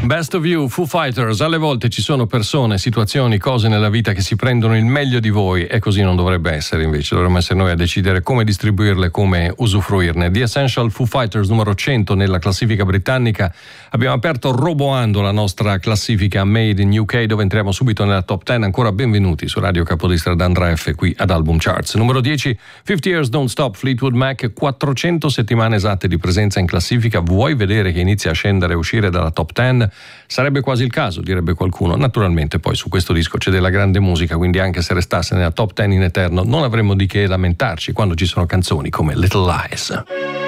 Best of You, Foo Fighters. Alle volte ci sono persone, situazioni, cose nella vita che si prendono il meglio di voi e così non dovrebbe essere, invece dovremmo essere noi a decidere come distribuirle, come usufruirne. The Essential, Foo Fighters, numero 100 nella classifica britannica. Abbiamo aperto roboando la nostra classifica Made in UK, dove entriamo subito nella top 10. Ancora benvenuti su Radio Capodistria d'Andra F qui ad Album Charts. Numero 10, 50 Years Don't Stop, Fleetwood Mac, 400 settimane esatte di presenza in classifica. Vuoi vedere che inizia a scendere e uscire dalla top 10? Sarebbe quasi il caso, direbbe qualcuno. Naturalmente poi su questo disco c'è della grande musica, quindi anche se restasse nella top 10 in eterno non avremmo di che lamentarci quando ci sono canzoni come Little Lies.